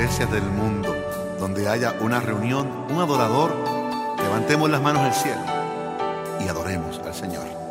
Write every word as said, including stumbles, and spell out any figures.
iglesias del mundo, donde haya una reunión, un adorador, levantemos las manos al cielo y adoremos al Señor.